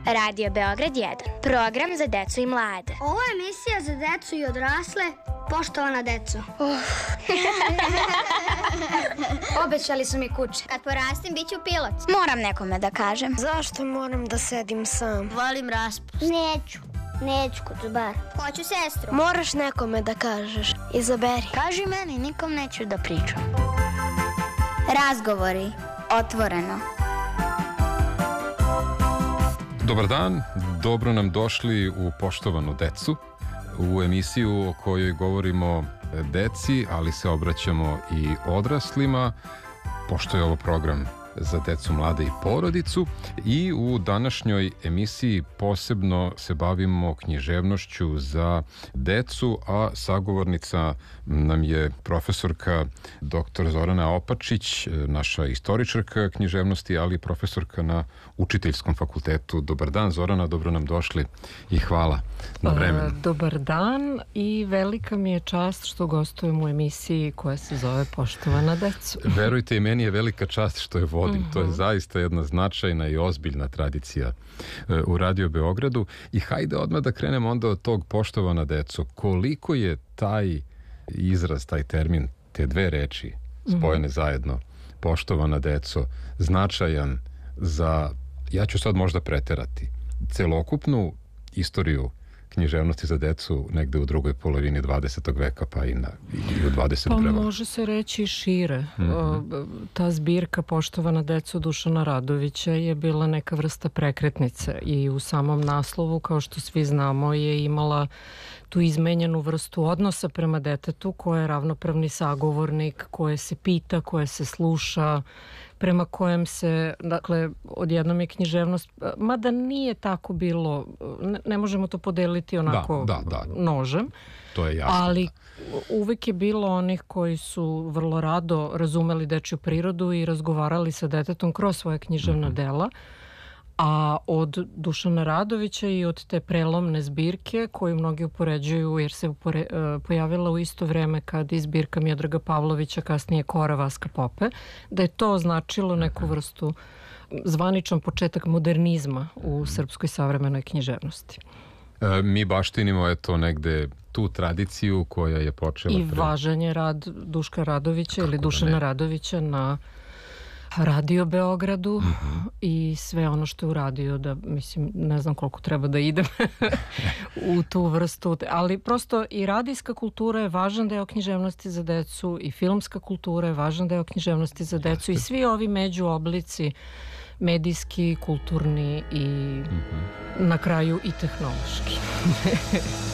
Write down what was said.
Radio Beograd 1. Program za decu i mlade. Ovo je emisija za decu i odrasle. Poštovana deco. Obećali su mi kuće. Kad porastim, bit ću pilot. Moram nekome da kažem. Zašto moram da sedim sam? Volim raspust. Neću kucubar. Hoću sestru. Moraš nekome da kažeš. Izaberi. Kaži meni, nikom neću da pričam. Razgovori. Otvoreno. Dobar dan, dobro nam došli u Poštovanu decu, u emisiju o kojoj govorimo deci, ali se obraćamo i odraslima, pošto je ovo program za decu, mlade i porodicu. I u današnjoj emisiji posebno se bavimo književnošću za decu, a sagovornica nam je profesorka dr. Zorana Opačić, naša istoričarka književnosti, ali i profesorka na Učiteljskom fakultetu. Dobar dan, Zorana, dobro nam došli i hvala na vremenu. Dobar dan i velika mi je čast što gostujem u emisiji koja se zove Poštovana decu. Verujte, i meni je velika čast što je vodim. To je zaista jedna značajna i ozbiljna tradicija u Radio Beogradu. I hajde odmah da krenemo onda od tog Poštovana deco. Koliko je taj izraz, taj termin, te dve reči spojene zajedno, Poštovana deco, značajan za, ja ću sad možda preterati, celokupnu istoriju književnosti za decu negde u drugoj polovini 20. veka pa i u 21. Pa može se reći i šire. Ta zbirka Poštovana deco Dušana Radovića je bila neka vrsta prekretnice i u samom naslovu, kao što svi znamo, je imala tu izmenjenu vrstu odnosa prema detetu koje je ravnopravni sagovornik, koje se pita, koje se sluša, prema kojem se, dakle, odjednom je književnost, mada nije tako bilo, ne možemo to podeliti onako nožem, to je jasno, ali uvek je bilo onih koji su vrlo rado razumeli dečju prirodu i razgovarali sa detetom kroz svoje književna dela. A od Dušana Radovića i od te prelomne zbirke koju mnogi upoređuju jer se pojavila u isto vreme kad i zbirka Miodraga Pavlovića, kasnije Kora Vaska Pope, da je to značilo neku vrstu, zvaničan početak modernizma u srpskoj savremenoj književnosti. Mi baštinimo eto negde tu tradiciju koja je počela i važan je rad Duška Radovića ili Dušana Radovića na Radio Beogradu i sve ono što je uradio, da mislim, ne znam koliko treba da idem u tu vrstu, ali prosto i radijska kultura je važan deo književnosti za decu i filmska kultura je važan deo književnosti za decu i svi ovi međuoblici medijski, kulturni i na kraju i tehnološki.